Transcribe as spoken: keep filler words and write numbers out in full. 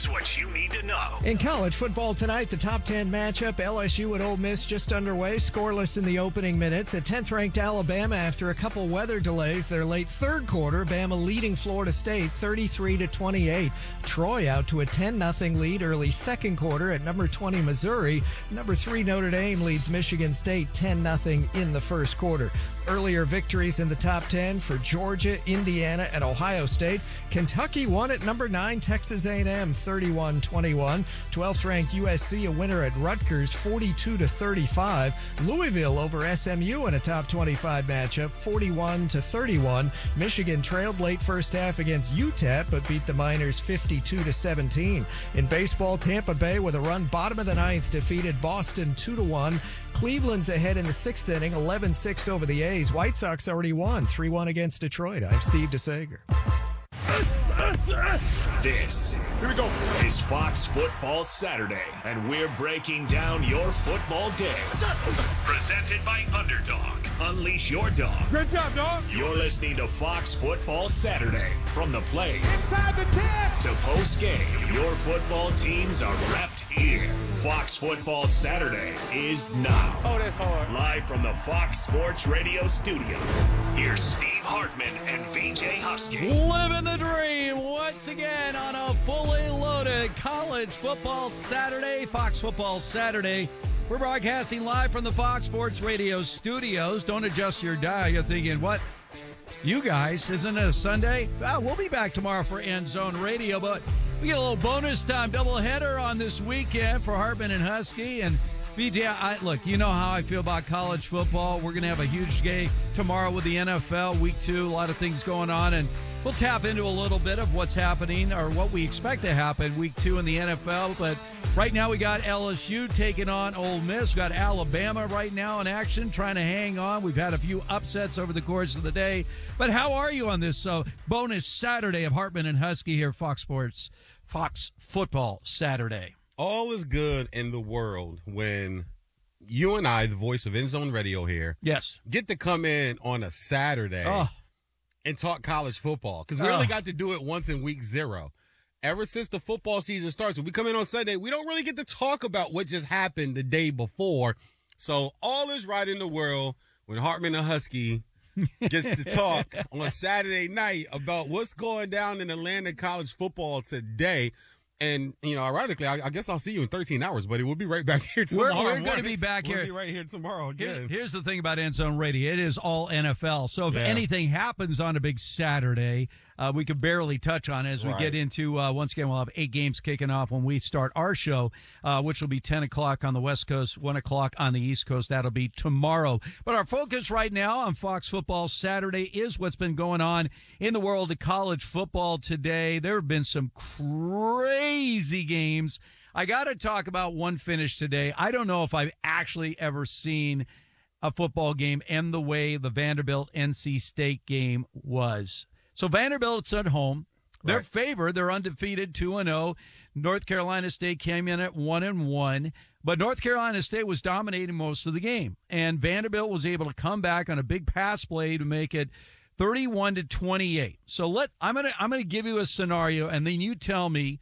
What you need to know. In college football tonight, the top ten matchup, L S U and Ole Miss just underway, scoreless in the opening minutes. At tenth-ranked Alabama, after a couple weather delays, their late third quarter, Bama leading Florida State thirty-three to twenty-eight. Troy out to a ten nothing lead early second quarter at number twenty Missouri. Number three Notre Dame leads Michigan State ten nothing in the first quarter. Earlier victories in the top ten for Georgia, Indiana, and Ohio State. Kentucky won at number nine Texas A and M thirty-one twenty-one. twelfth-ranked U S C a winner at Rutgers forty-two to thirty-five. Louisville over S M U in a top twenty-five matchup forty-one to thirty-one. Michigan trailed late first half against U T E P but beat the Miners fifty-two to seventeen. In baseball, Tampa Bay with a run bottom of the ninth defeated Boston two to one. Cleveland's ahead in the sixth inning, eleven six over the A's. White Sox already won, three one against Detroit. I'm Steve DeSager. This Here we go. is Fox Football Saturday, and we're breaking down your football day. Presented by Underdog. Unleash your dog. Great job, dog. You're listening to Fox Football Saturday. From the plays Inside the ten to post-game, your football teams are repped here. Fox Football Saturday is now. Oh, that's hard. Live from the Fox Sports Radio studios, here's Steve Hartman and V J Husky. Living the dream once again on a fully loaded College Football Saturday, Fox Football Saturday. We're broadcasting live from the Fox Sports Radio studios. Don't adjust your dial. You're thinking, what? You guys, isn't it a Sunday? Well, we'll be back tomorrow for End Zone Radio, but we get a little bonus time doubleheader on this weekend for Hartman and Husky. And V J, I, look, you know how I feel about college football. We're going to have a huge game tomorrow with the N F L, week two, a lot of things going on. And we'll tap into a little bit of what's happening or what we expect to happen week two in the N F L. But right now we got L S U taking on Ole Miss. We've got Alabama right now in action, trying to hang on. We've had a few upsets over the course of the day. But how are you on this uh, bonus Saturday of Hartman and Husky here, Fox Sports, Fox Football Saturday? All is good in the world when you and I, the voice of End Zone Radio here, yes, get to come in on a Saturday oh. and talk college football. Because we oh. only got to do it once in week zero. Ever since the football season starts, when we come in on Sunday, we don't really get to talk about what just happened the day before. So all is right in the world when Hartman and Husky gets to talk on a Saturday night about what's going down in Atlanta college football today. And, you know, ironically, I, I guess I'll see you in thirteen hours, buddy. We'll be right back here tomorrow. We're, we're going to be back we'll here. We'll be right here tomorrow again. Here, here's the thing about End Zone Radio. It is all N F L. So if Yeah. anything happens on a big Saturday, uh, we could barely touch on it as we Right. get into, uh, once again, we'll have eight games kicking off when we start our show, uh, which will be ten o'clock on the West Coast, one o'clock on the East Coast. That'll be tomorrow. But our focus right now on Fox Football Saturday is what's been going on in the world of college football today. There have been some crazy games. I got to talk about one finish today. I don't know if I've actually ever seen a football game end the way the Vanderbilt-N C State game was. So Vanderbilt's at home. They're Right. favored. They're undefeated, two and oh. North Carolina State came in at one and one. But North Carolina State was dominating most of the game. And Vanderbilt was able to come back on a big pass play to make it thirty-one to twenty-eight. So let I'm gonna I'm gonna give you a scenario, and then you tell me